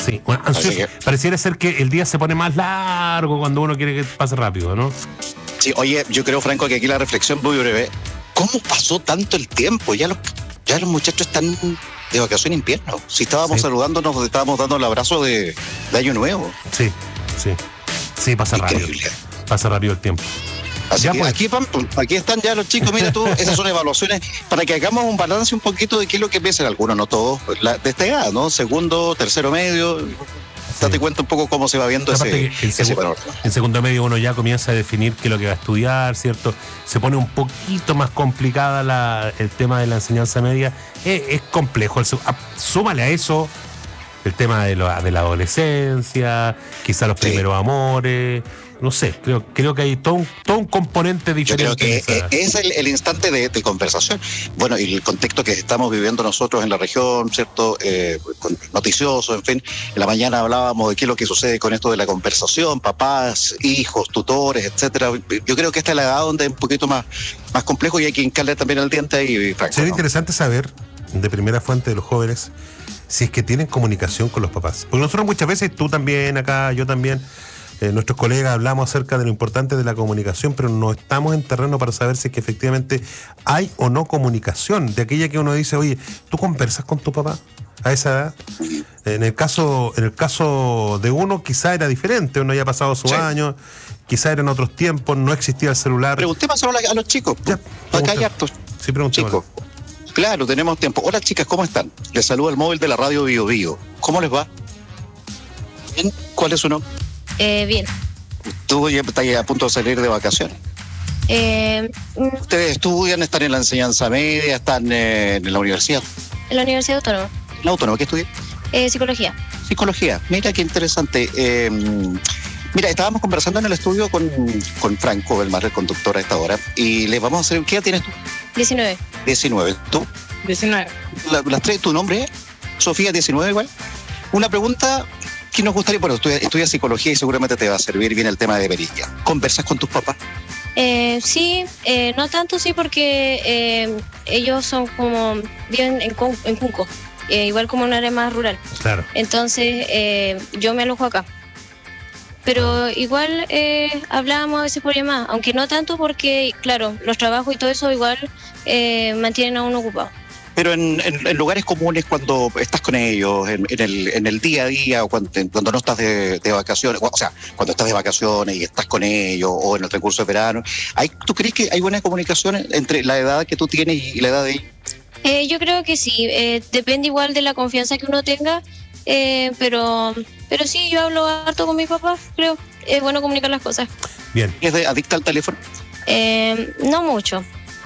Sí, bueno, ansioso. Pareciera ser que el día se pone más largo cuando uno quiere que pase rápido, ¿no? Sí, oye, yo creo, Franco, que aquí la reflexión muy breve. ¿Cómo pasó tanto el tiempo? Ya los muchachos están de vacación en invierno. Si estábamos saludándonos, estábamos dando el abrazo de Año Nuevo. Sí. Sí, pasa rápido. Pasa rápido el tiempo. Así ya que pues. aquí están ya los chicos, mira tú, esas son evaluaciones para que hagamos un balance un poquito de qué es lo que piensan algunos, no todos, de esta edad, ¿no? Segundo, tercero medio, date cuenta un poco cómo se va viendo ese panorama. En segundo medio uno ya comienza a definir qué es lo que va a estudiar, ¿cierto? Se pone un poquito más complicada el tema de la enseñanza media, es complejo, súmale a eso el tema de la adolescencia, quizá los primeros amores. No sé, creo que hay todo un componente diferente. Yo creo que es el instante de conversación. Bueno, y el contexto que estamos viviendo nosotros en la región, ¿cierto? Noticioso, en fin. En la mañana hablábamos de qué es lo que sucede con esto de la conversación, papás, hijos, tutores, etcétera. Yo creo que esta es la edad donde es un poquito más complejo y hay que hincarle también el diente ahí, Franco. Sería interesante saber, de primera fuente de los jóvenes, si es que tienen comunicación con los papás. Porque nosotros muchas veces, tú también acá, yo también, nuestros colegas hablamos acerca de lo importante de la comunicación, pero no estamos en terreno para saber si es que efectivamente hay o no comunicación, de aquella que uno dice, oye, ¿tú conversas con tu papá a esa edad? En el caso de uno quizá era diferente, uno ya ha pasado sus años, quizá eran otros tiempos, no existía el celular. Preguntemos ahora a los chicos, acá hay hartos chicos. Claro, tenemos tiempo. Hola chicas, ¿cómo están? Les saluda el móvil de la radio Bio Bio. ¿Cómo les va? ¿Bien? ¿Cuál es su nombre? Bien. ¿Tú ya estás a punto de salir de vacaciones? ¿Ustedes estudian, están en la enseñanza media, están en la universidad? En la Universidad Autónoma. ¿En la Autónoma? ¿Qué estudian? Psicología. Psicología. Mira qué interesante. Mira, estábamos conversando en el estudio con Franco Belmar, el conductor a esta hora, y le vamos a hacer... ¿Qué edad tienes tú? 19. 19. ¿Tú? 19. Las tres, ¿tu nombre es? Sofía, 19 igual. Una pregunta que nos gustaría, bueno, estudias psicología y seguramente te va a servir bien el tema de perilla. ¿Conversas con tus papás? Sí, no tanto sí porque ellos son como, viven en Cunco, igual como en un área más rural. Claro. Entonces yo me alojo acá. Pero igual hablábamos a veces por llamada, aunque no tanto porque, claro, los trabajos y todo eso igual mantienen a uno ocupado. Pero en lugares comunes, cuando estás con ellos, en el día a día, o cuando no estás de vacaciones, o sea, cuando estás de vacaciones y estás con ellos, o en el transcurso de verano, ¿tú crees que hay buena comunicación entre la edad que tú tienes y la edad de ellos? Yo creo que sí, depende igual de la confianza que uno tenga, pero sí, yo hablo harto con mis papás, creo, es bueno comunicar las cosas. Bien. ¿Es adicta al teléfono? No mucho.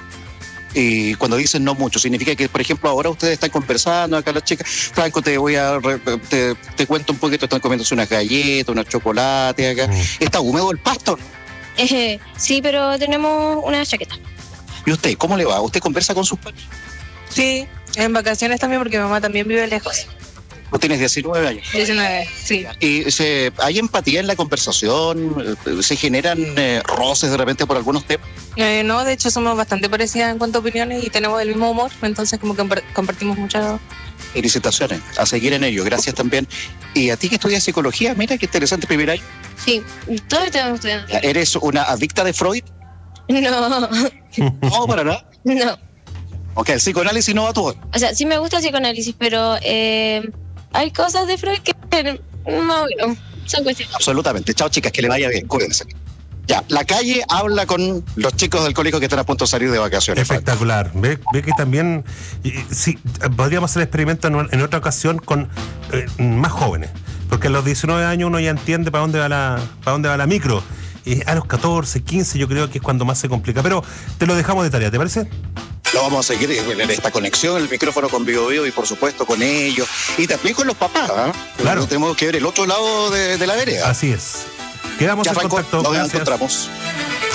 Y cuando dicen no mucho, significa que, por ejemplo, ahora ustedes están conversando, acá las chicas, Franco, te cuento un poquito, están comiéndose unas galletas, unos chocolates acá. ¿Está húmedo el pasto? Sí, pero tenemos una chaqueta. ¿Y usted, cómo le va? ¿Usted conversa con sus padres? Sí, en vacaciones también porque mi mamá también vive lejos. ¿Tú tienes 19 años? 19, sí. ¿Y hay empatía en la conversación? ¿Se generan roces de repente por algunos temas? No, de hecho somos bastante parecidas en cuanto a opiniones y tenemos el mismo humor, entonces como que compartimos mucho. Felicitaciones, a seguir en ello, gracias también. ¿Y a ti que estudias psicología? Mira qué interesante primer año. Sí, todo estamos estudiando. ¿Eres una adicta de Freud? No. No, para nada. No. Ok, el psicoanálisis no va a tu. O sea, sí me gusta el psicoanálisis, pero hay cosas de Freud que no, son cuestiones. Absolutamente. Chao, chicas, que le vaya bien. Cuídense. Ya, la calle habla con los chicos del colegio que están a punto de salir de vacaciones. Espectacular. Ve que también sí, podríamos hacer experimentos en otra ocasión con más jóvenes. Porque a los 19 años uno ya entiende para dónde va la micro. A los 14, 15 yo creo que es cuando más se complica. Pero te lo dejamos de tarea, ¿te parece? Lo vamos a seguir en esta conexión, el micrófono con Bio Bio y por supuesto con ellos. Y también con los papás, ¿eh? Claro. Tenemos que ver el otro lado de la vereda. Así es. Quedamos ya, en Franco, contacto. nos Gracias. encontramos.